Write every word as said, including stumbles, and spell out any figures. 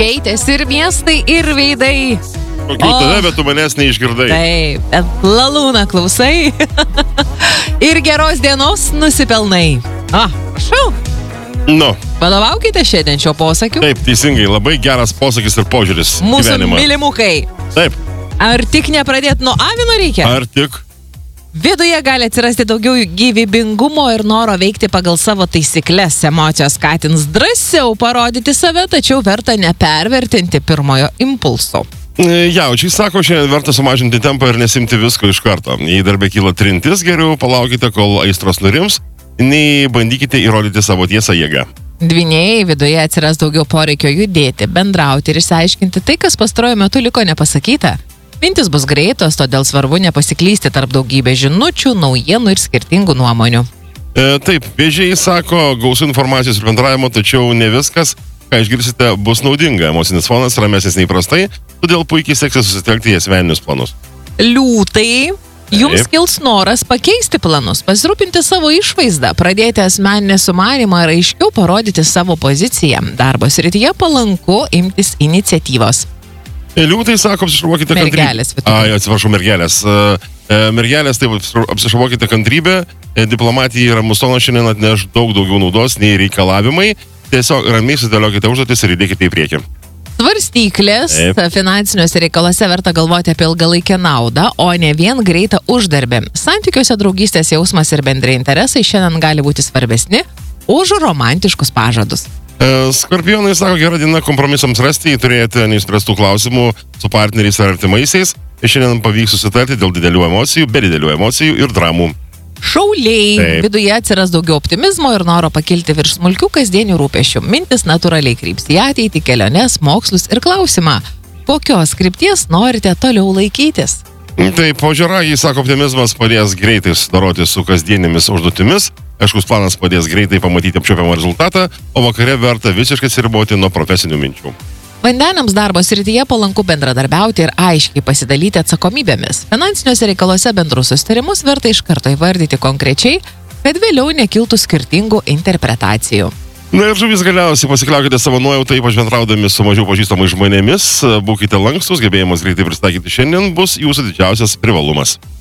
Keitėsi ir miestai, ir veidai. Kokiu tave, bet tu manęs neišgirdai. Taip, bet lalūną klausai. Ir geros dienos nusipelnai. A, prašau. Nu. Vadovaukite šiandien šio posakiu. Taip, teisingai, labai geras posakis ir požiūris. Mūsų gyvenimą. mylimukai. Taip. Ar tik nepradėti nuo avino reikia? Ar tik? Viduje gali atsirasti daugiau gyvybingumo ir noro veikti pagal savo taisyklės. Emocijos skatins drąsiau parodyti save, tačiau verta nepervertinti pirmojo impulso. Jaučiai sako, šiandien verta sumažinti tempą ir nesimti visko iš karto. Jei darbė kyla trintis, geriau palaukite, kol aistros nurims, nei bandykite įrodyti savo tiesą jėgą. Dvynėjai viduje atsiras daugiau poreikio judėti, bendrauti ir išsiaiškinti tai, kas pastaruoju metu liko nepasakyta. Mintis bus greitos, todėl svarbu nepasiklysti tarp daugybės žinučių, naujienų ir skirtingų nuomonių. E, taip, vėžiai sako, gausu informacijos ir bendravimo, tačiau ne viskas, ką išgirsite, bus naudinga. Emocinis fonas ramesnis neįprastai, todėl puikiai seksis susitelkti į asmeninius planus. Liūtai, jums kils noras pakeisti planus, pasirūpinti savo išvaizdą, pradėti asmeninį sumanymą ir aiškiau parodyti savo poziciją. Darbo srityje palanku imtis iniciatyvos. Liūtai sako, apsišarvuokite kantrybę. Mergelės. Ai, atsiprašau, mergelės. Mergelės, taip, apsišarvuokite kantrybę. Diplomatija yra musono šiandien atneš daug daugiau naudos nei reikalavimai. Tiesiog ramiai sudėliokite užduotis ir įdėkite į priekį. Svarstyklės. Finansiniuose reikaluose verta galvoti apie ilgalaikę naudą, o ne vien greitą uždarbį. Santykiuose draugystės jausmas ir bendrai interesai šiandien gali būti svarbesni už romantiškus pažadus. Skorpionai sako, gera diena kompromisams rasti, jei turėjote neišspręstų klausimų su partneriais ar artimaisiais. Šiandien pavyks susitarti dėl didelių emocijų, be didelių emocijų ir dramų. Šauliai. Taip. Viduje atsiras daugiau optimizmo ir noro pakilti virš smulkių kasdienių rūpešių. Mintis natūraliai kryps į ateitį, keliones, mokslus ir klausimą. Kokios krypties norite toliau laikytis? Taip, po žiūragį, sako, optimizmas padės greitai sudaroti su kasdienėmis užduotimis. Aiškus planas padės greitai pamatyti apčiuopiamą rezultatą, o vakare verta visiškai atsiriboti nuo profesinių minčių. Vandeniams darbo srityje palanku bendradarbiauti ir aiškiai pasidalyti atsakomybėmis. Finansiniuose reikaluose bendrus susitarimus verta iš karto įvardyti konkrečiai, kad vėliau nekiltų skirtingų interpretacijų. Na ir žuvys, galiausiai pasikliaukite savo nuojautą, ypač bendraudami su mažiau pažįstamais žmonėmis. Būkite lankstus, gebėjimas greitai pristaikyti šiandien bus jūsų didžiausias privalumas.